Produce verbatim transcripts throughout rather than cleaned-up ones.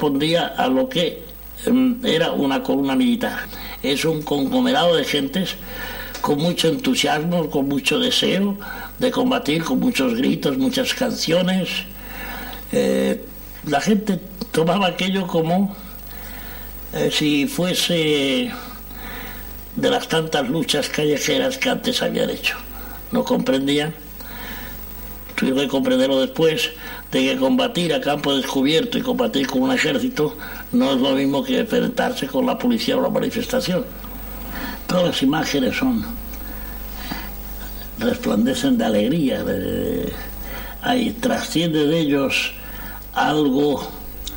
correspondía a lo que eh, era una columna militar. Es un conglomerado de gentes con mucho entusiasmo, con mucho deseo de combatir, con muchos gritos, muchas canciones. Eh, la gente tomaba aquello como eh, si fuese de las tantas luchas callejeras que antes habían hecho. No comprendían, tuvieron que comprenderlo después, de que combatir a campo descubierto y combatir con un ejército no es lo mismo que enfrentarse con la policía o la manifestación. Todas las imágenes son resplandecen de alegría, de, hay, trasciende de ellos algo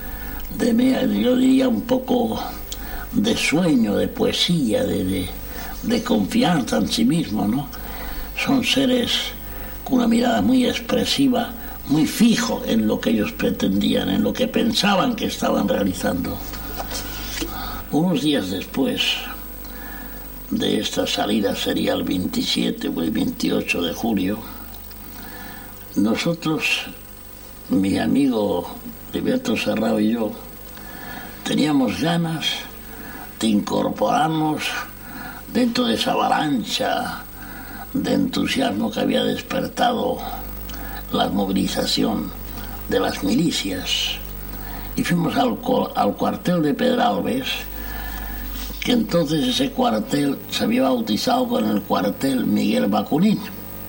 de, yo diría, un poco de sueño, de poesía, de, de, de confianza en sí mismo, ¿no? Son seres con una mirada muy expresiva, muy fijo en lo que ellos pretendían, en lo que pensaban que estaban realizando. Unos días después de esta salida, sería el veintisiete o el veintiocho de julio, nosotros, mi amigo Heriberto Serrao y yo, teníamos ganas de incorporarnos dentro de esa avalancha de entusiasmo que había despertado la movilización de las milicias, y fuimos al, al cuartel de Pedralbes, que entonces ese cuartel se había bautizado con el cuartel Miguel Bacunín.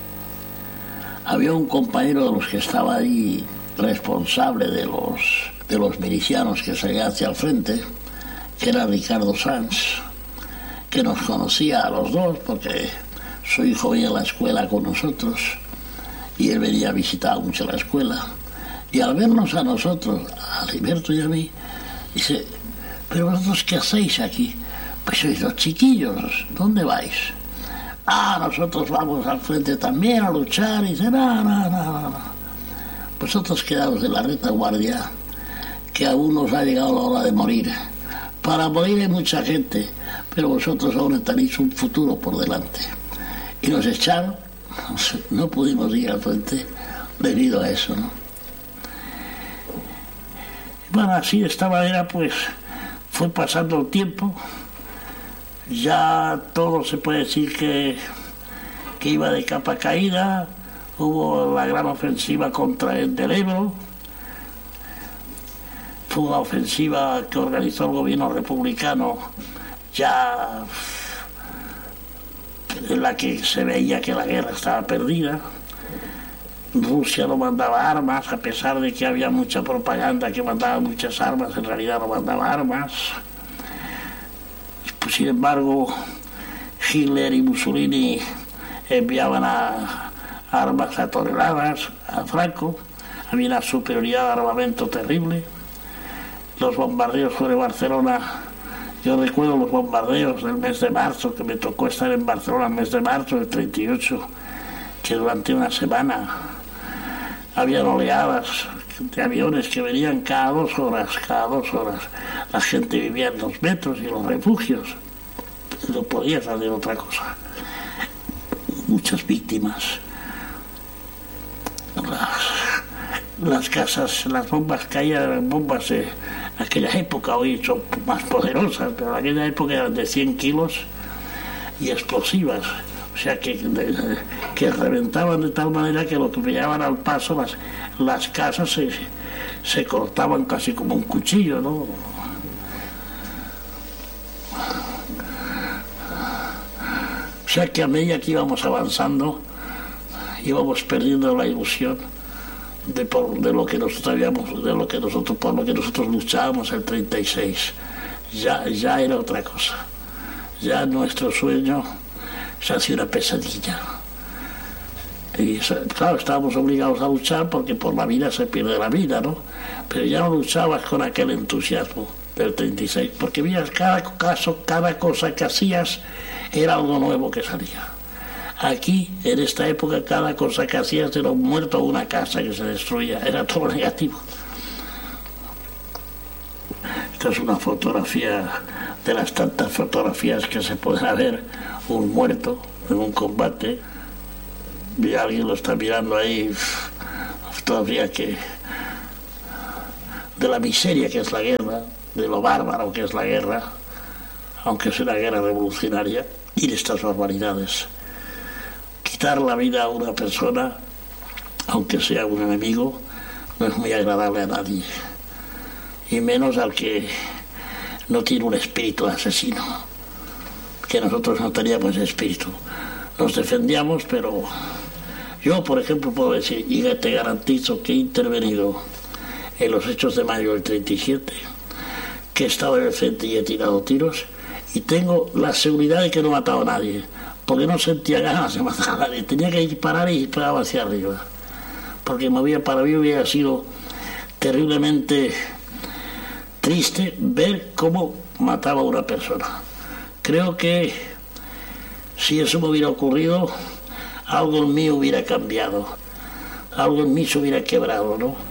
Había un compañero de los que estaba ahí, responsable de los, de los milicianos que salían hacia el frente, que era Ricardo Sanz, que nos conocía a los dos porque su hijo venía a la escuela con nosotros y él venía a visitar mucho la escuela. Y al vernos a nosotros, a Heriberto y a mí, dice: ¿pero vosotros qué hacéis aquí? Pues sois los chiquillos, ¿dónde vais? Ah, nosotros vamos al frente también a luchar. Y dice: no, no, no, no, no. Vosotros quedaos en la retaguardia, que aún nos ha llegado la hora de morir. Para morir hay mucha gente, pero vosotros aún tenéis un futuro por delante. Y nos echaron, no pudimos ir al frente debido a eso, ¿no? Bueno, así de esta manera pues fue pasando el tiempo. Ya todo se puede decir que, que iba de capa caída. Hubo la gran ofensiva contra el del Ebro. Fue una ofensiva que organizó el gobierno republicano, ya en la que se veía que la guerra estaba perdida. Rusia no mandaba armas, a pesar de que había mucha propaganda que mandaba muchas armas, en realidad no mandaba armas. Pues, sin embargo, Hitler y Mussolini enviaban a, a armas a toneladas a Franco. Había una superioridad de armamento terrible. Los bombardeos sobre Barcelona, yo recuerdo los bombardeos del mes de marzo, que me tocó estar en Barcelona el mes de marzo del treinta y ocho, que durante una semana había oleadas de aviones que venían cada dos horas, cada dos horas. La gente vivía en los metros y en los refugios. No podía hacer otra cosa. Muchas víctimas. Las, las casas, las bombas caían, eran bombas de aquella época, hoy son más poderosas, pero en aquella época eran de cien kilos y explosivas. O sea, que, de, que reventaban de tal manera que lo que pillaban al paso, las, las casas se, se cortaban casi como un cuchillo, ¿no? O sea que a medida que íbamos avanzando, íbamos perdiendo la ilusión de, por, de lo que nosotros habíamos, de lo que nosotros, por lo que nosotros luchábamos el treinta y seis. Ya, ya era otra cosa. Ya nuestro sueño se hacía una pesadilla. Y claro, estábamos obligados a luchar porque por la vida se pierde la vida, ¿no? Pero ya no luchabas con aquel entusiasmo del treinta y seis, porque veías cada caso, cada cosa que hacías era algo nuevo que salía. Aquí, en esta época, cada cosa que hacías era un muerto o una casa que se destruía, era todo negativo. Esta es una fotografía de las tantas fotografías que se pueden ver, un muerto en un combate, y alguien lo está mirando ahí, fotografía que de la miseria que es la guerra, de lo bárbaro que es la guerra, aunque sea una guerra revolucionaria, y de estas barbaridades. Quitar la vida a una persona, aunque sea un enemigo, no es muy agradable a nadie, y menos al que no tiene un espíritu asesino, que nosotros no teníamos ese espíritu. Nos defendíamos, pero yo, por ejemplo, puedo decir, y te garantizo que he intervenido en los hechos de mayo del treinta y siete, que he estado en el frente y he tirado tiros, y tengo la seguridad de que no he matado a nadie, porque no sentía ganas de matar a nadie. Tenía que disparar y disparaba hacia arriba, porque me había, para mí hubiera sido terriblemente triste ver cómo mataba a una persona. Creo que si eso me hubiera ocurrido, algo en mí hubiera cambiado, algo en mí se hubiera quebrado, ¿no?